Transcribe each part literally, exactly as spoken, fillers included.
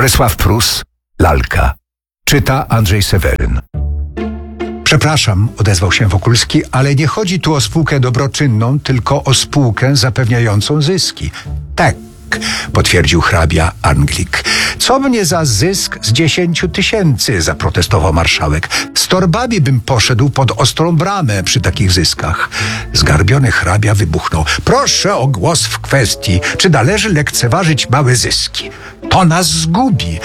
Borysław Prus, Lalka. Czyta Andrzej Seweryn. Przepraszam, odezwał się Wokulski, ale nie chodzi tu o spółkę dobroczynną, tylko o spółkę zapewniającą zyski. Tak, potwierdził hrabia Anglik. Co mnie za zysk z dziesięciu tysięcy, zaprotestował marszałek. Z torbami bym poszedł pod ostrą bramę przy takich zyskach. Zgarbiony hrabia wybuchnął. Proszę o głos w kwestii, czy należy lekceważyć małe zyski. To nas zgubi.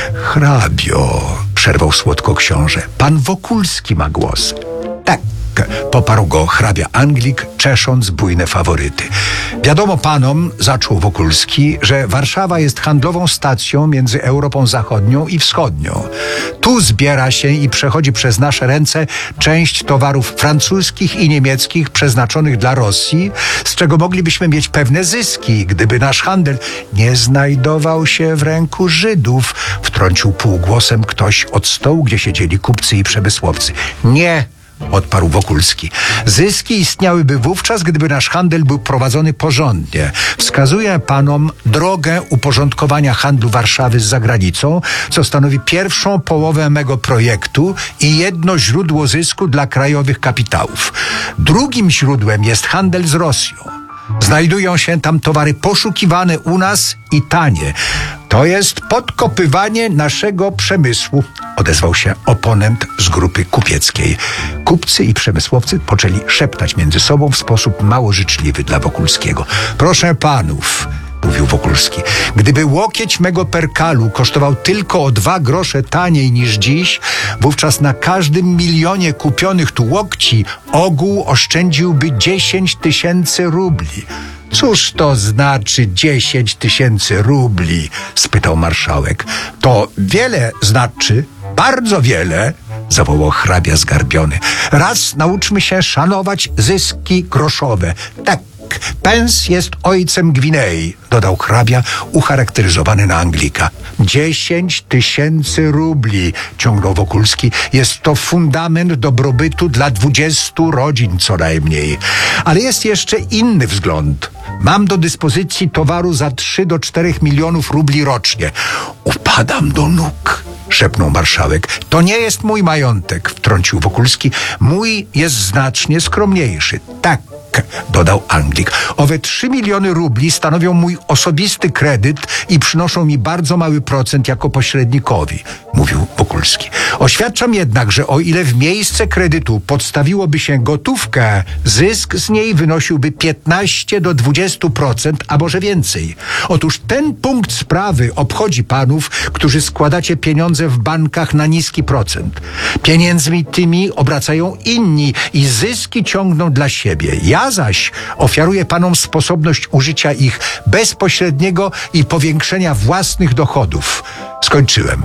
Hrabio, przerwał słodko książę, pan Wokulski ma głos. Tak, poparł go hrabia Anglik, czesząc bujne faworyty. Wiadomo panom, zaczął Wokulski, że Warszawa jest handlową stacją między Europą Zachodnią i Wschodnią. Tu zbiera się i przechodzi przez nasze ręce część towarów francuskich i niemieckich przeznaczonych dla Rosji, z czego moglibyśmy mieć pewne zyski, gdyby nasz handel nie znajdował się w ręku Żydów, wtrącił półgłosem ktoś od stołu, gdzie siedzieli kupcy i przemysłowcy. Nie, odparł Wokulski. Zyski istniałyby wówczas, gdyby nasz handel był prowadzony porządnie. Wskazuję panom drogę uporządkowania handlu Warszawy z zagranicą, co stanowi pierwszą połowę mego projektu i jedno źródło zysku dla krajowych kapitałów. Drugim źródłem jest handel z Rosją. Znajdują się tam towary poszukiwane u nas i tanie. To jest podkopywanie naszego przemysłu, odezwał się oponent z grupy kupieckiej. Kupcy i przemysłowcy poczęli szeptać między sobą w sposób mało życzliwy dla Wokulskiego. Proszę panów, mówił Wokulski, gdyby łokieć mego perkalu kosztował tylko o dwa grosze taniej niż dziś, wówczas na każdym milionie kupionych tu łokci ogół oszczędziłby dziesięć tysięcy rubli. Cóż to znaczy dziesięć tysięcy rubli? Spytał marszałek. To wiele znaczy, bardzo wiele, zawołał hrabia zgarbiony. Raz nauczmy się szanować zyski groszowe. Tak, pens jest ojcem Gwinei, dodał hrabia ucharakteryzowany na Anglika. Dziesięć tysięcy rubli, ciągnął Wokulski, jest to fundament dobrobytu dla dwudziestu rodzin co najmniej. Ale jest jeszcze inny wzgląd. Mam do dyspozycji towaru za trzy do czterech milionów rubli rocznie. Upadam do nóg, szepnął marszałek. To nie jest mój majątek, wtrącił Wokulski. Mój jest znacznie skromniejszy. Tak, dodał Anglik. Owe trzy miliony rubli stanowią mój osobisty kredyt i przynoszą mi bardzo mały procent jako pośrednikowi, mówił Wokulski. Oświadczam jednak, że o ile w miejsce kredytu podstawiłoby się gotówkę, zysk z niej wynosiłby piętnaście do dwudziestu procent, a może więcej. Otóż ten punkt sprawy obchodzi panów, którzy składacie pieniądze w bankach na niski procent. Pieniędzmi tymi obracają inni i zyski ciągną dla siebie. Ja zaś ofiaruję panom sposobność użycia ich bezpośredniego i powiększenia własnych dochodów. Skończyłem.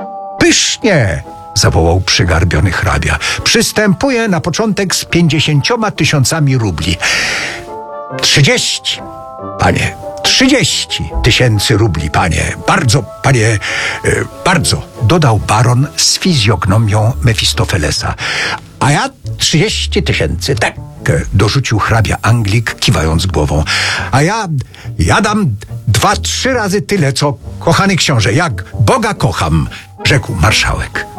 Pysznie! Zawołał przygarbiony hrabia. Przystępuję na początek z pięćdziesięcioma tysiącami rubli. Trzydzieści, panie. Trzydzieści tysięcy rubli, panie. Bardzo, panie, e, bardzo, dodał baron z fizjognomią Mefistofelesa. A ja trzydzieści tysięcy, tak, dorzucił hrabia Anglik, kiwając głową. A ja, ja dam dwa, trzy razy tyle, co kochany książę, jak Boga kocham, rzekł marszałek.